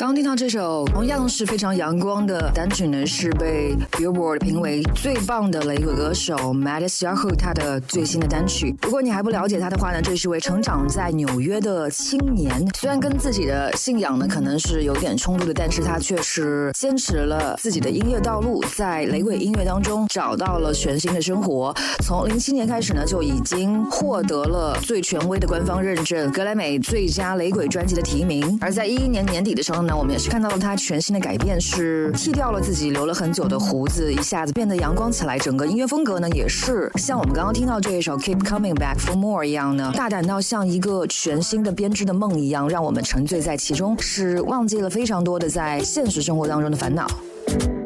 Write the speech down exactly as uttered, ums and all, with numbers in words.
刚听到这首同样是非常阳光的单曲呢，是被 Billboard 评为最棒的雷鬼歌手 Maddie Yahoo 他的最新的单曲。如果你还不了解他的话呢，这是位成长在纽约的青年，虽然跟自己的信仰呢可能是有点冲突的，但是他却是坚持了自己的音乐道路，在雷鬼音乐当中找到了全新的生活。从零七年开始呢，就已经获得了最权威的官方认证格莱美最佳雷鬼专辑的提名。而在一一年年底的时候呢，我们也是看到了他全新的改变，是剃掉了自己留了很久的胡子，一下子变得阳光起来，整个音乐风格呢也是像我们刚刚听到这一首 Keep Coming Back for More 一样呢，大胆到像一个全新的编织的梦一样，让我们沉醉在其中，是忘记了非常多的在现实生活当中的烦恼。